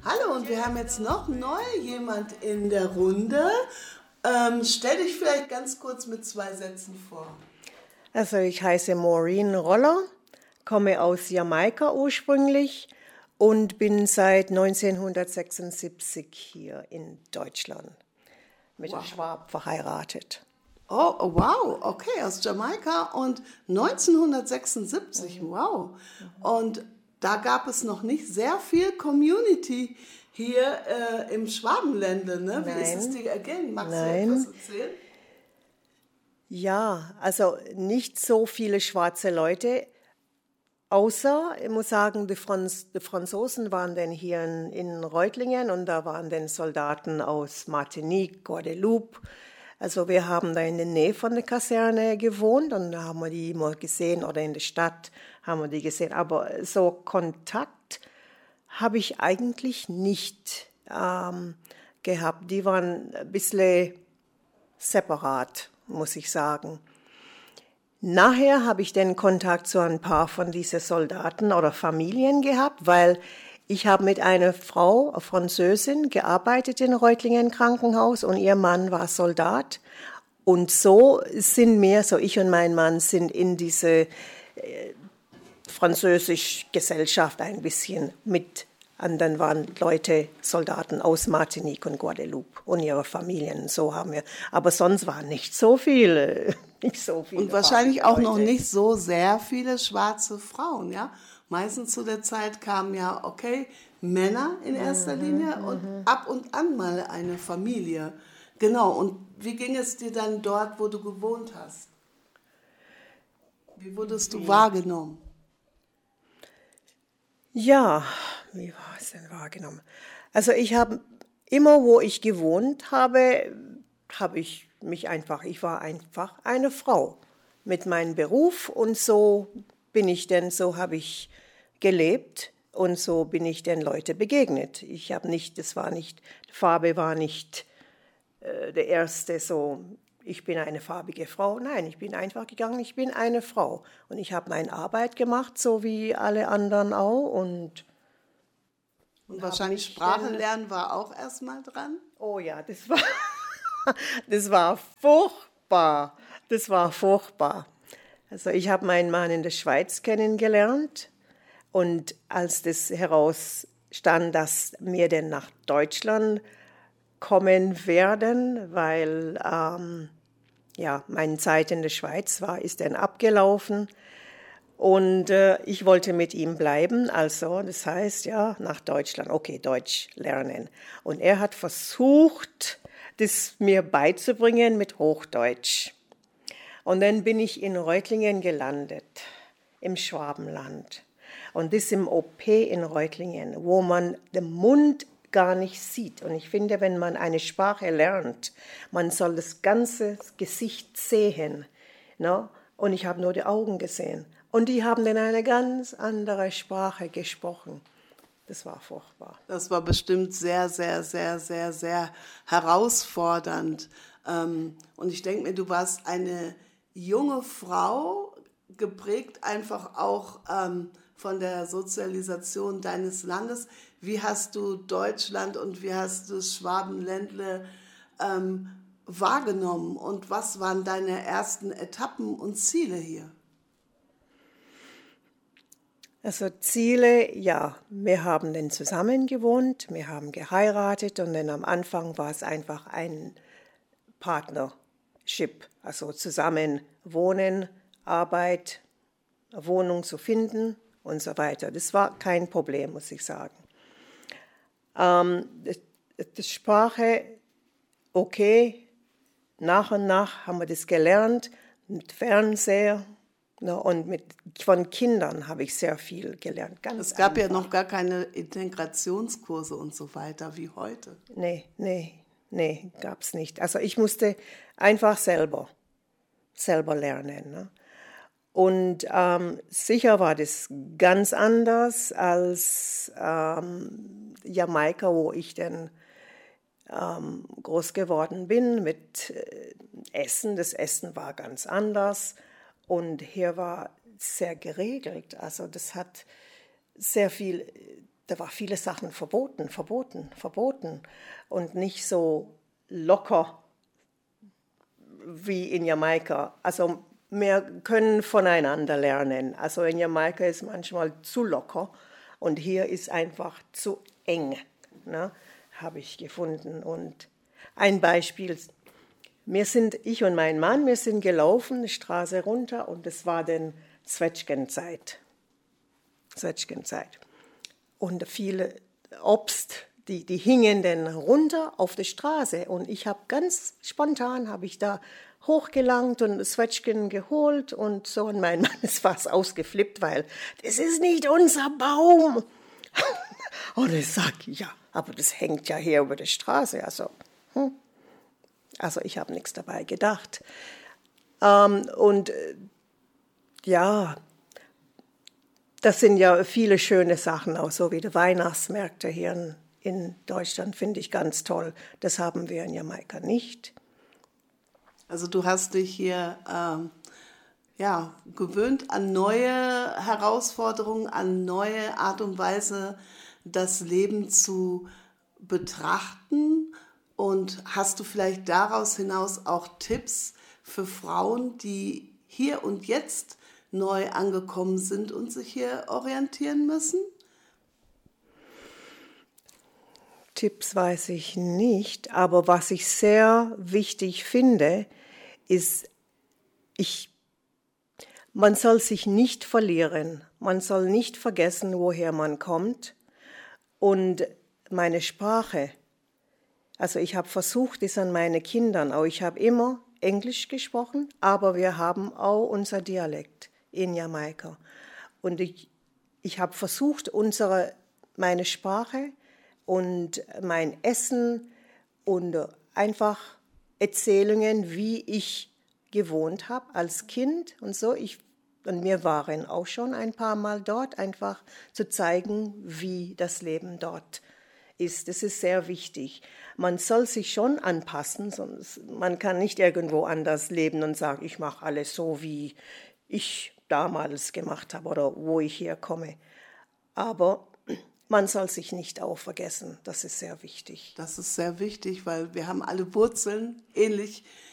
Hallo, und wir haben jetzt noch neu jemand in der Runde. Stell dich vielleicht ganz kurz mit 2 Sätzen vor. Also ich heiße Maureen Roller, komme aus Jamaika ursprünglich und bin seit 1976 hier in Deutschland mit einem Schwab verheiratet. Oh, wow, okay, aus Jamaika und 1976, wow. Und da gab es noch nicht sehr viel Community hier im Schwabenländle, ne? Wie ist es dir ergehen? Magst du etwas erzählen? Ja, also nicht so viele schwarze Leute, außer, ich muss sagen, die Franzosen waren dann hier in Reutlingen und da waren dann Soldaten aus Martinique, Guadeloupe. Also wir haben da in der Nähe von der Kaserne gewohnt und da haben wir die immer gesehen oder in der Stadt haben wir die gesehen. Aber so Kontakt habe ich eigentlich nicht gehabt. Die waren ein bisschen separat, muss ich sagen. Nachher habe ich den Kontakt zu ein paar von diesen Soldaten oder Familien gehabt, weil ich habe mit einer Frau, eine Französin, gearbeitet in Reutlingen Krankenhaus und ihr Mann war Soldat. Und so sind wir, so ich und mein Mann, sind in diese französische Gesellschaft ein bisschen mit. Und dann waren Leute, Soldaten aus Martinique und Guadeloupe und ihre Familien. So haben wir. Aber sonst waren nicht so viele. Nicht so viele Und wahrscheinlich auch Leute. noch nicht so sehr viele schwarze Frauen, ja? Meistens zu der Zeit kamen ja, okay, Männer in erster Linie und ab und an mal eine Familie. Genau, und wie ging es dir dann dort, wo du gewohnt hast? Wie wurdest du wahrgenommen? Ja, wie war es denn wahrgenommen? Also ich habe immer, wo ich gewohnt habe, ich war einfach eine Frau mit meinem Beruf und so so habe ich gelebt und so bin ich den Leuten begegnet. Die Farbe war nicht der erste so, ich bin eine farbige Frau. Nein, ich bin einfach gegangen, ich bin eine Frau. Und ich habe meine Arbeit gemacht, so wie alle anderen auch. Und wahrscheinlich Sprache lernen war auch erstmal dran. oh ja, das war furchtbar. Das war furchtbar. Also ich habe meinen Mann in der Schweiz kennengelernt. Und als das herausstand, dass wir denn nach Deutschland kommen werden, weil meine Zeit in der Schweiz ist dann abgelaufen und ich wollte mit ihm bleiben, also das heißt ja nach Deutschland, okay, Deutsch lernen. Und er hat versucht, das mir beizubringen mit Hochdeutsch. Und dann bin ich in Reutlingen gelandet, im Schwabenland. Und das im OP in Reutlingen, wo man den Mund gar nicht sieht. Und ich finde, wenn man eine Sprache lernt, man soll das ganze Gesicht sehen. No? Und ich habe nur die Augen gesehen. Und die haben dann eine ganz andere Sprache gesprochen. Das war furchtbar. Das war bestimmt sehr, sehr, sehr, sehr, sehr herausfordernd. Und ich denke mir, du warst eine junge Frau, geprägt einfach auch von der Sozialisation deines Landes. Wie hast du Deutschland und wie hast du das Schwabenländle wahrgenommen und was waren deine ersten Etappen und Ziele hier? Also Ziele, ja, wir haben dann zusammen gewohnt, wir haben geheiratet und dann am Anfang war es einfach ein Partnership, also zusammen wohnen, Arbeit, eine Wohnung zu finden und so weiter. Das war kein Problem, muss ich sagen. Die Sprache, okay, nach und nach haben wir das gelernt, mit Fernseher. Und von Kindern habe ich sehr viel gelernt. Es gab ja noch gar keine Integrationskurse und so weiter wie heute. Nee, gab es nicht. Also ich musste einfach selber lernen. Ne? Und sicher war das ganz anders als Jamaika, wo ich dann groß geworden bin mit Essen. Das Essen war ganz anders. Und hier war sehr geregelt, also das hat sehr viel da war viele Sachen verboten und nicht so locker wie in Jamaika. Also wir können voneinander lernen. Also in Jamaika ist manchmal zu locker und hier ist einfach zu eng, ne? Habe ich gefunden. Und ein Beispiel, ich und mein Mann, wir sind gelaufen, die Straße runter und es war dann Zwetschgenzeit. Und viele Obst, die hingen dann runter auf die Straße. Und ich habe ganz spontan, da hochgelangt und Zwetschgen geholt und so. Und mein Mann ist fast ausgeflippt, weil das ist nicht unser Baum. Und ich sage, ja, aber das hängt ja hier über der Straße. Also ich habe nichts dabei gedacht. Ja, das sind ja viele schöne Sachen, auch so wie die Weihnachtsmärkte hier in Deutschland, finde ich ganz toll. Das haben wir in Jamaika nicht. Also du hast dich hier gewöhnt an neue Herausforderungen, an neue Art und Weise, das Leben zu betrachten. Und hast du vielleicht daraus hinaus auch Tipps für Frauen, die hier und jetzt neu angekommen sind und sich hier orientieren müssen? Tipps weiß ich nicht, aber was ich sehr wichtig finde, ist, man soll sich nicht verlieren, man soll nicht vergessen, woher man kommt. Und meine Sprache, also ich habe versucht, das an meine Kindern, auch ich habe immer Englisch gesprochen, aber wir haben auch unser Dialekt in Jamaika. Und ich habe versucht, meine Sprache und mein Essen und einfach Erzählungen, wie ich gewohnt habe als Kind und so. Und wir waren auch schon ein paar Mal dort, einfach zu zeigen, wie das Leben dort ist. Das ist sehr wichtig. Man soll sich schon anpassen, sonst man kann nicht irgendwo anders leben und sagen, ich mache alles so, wie ich damals gemacht habe oder wo ich herkomme. Aber man soll sich nicht auch vergessen, das ist sehr wichtig. Das ist sehr wichtig, weil wir haben alle Wurzeln, ähnlich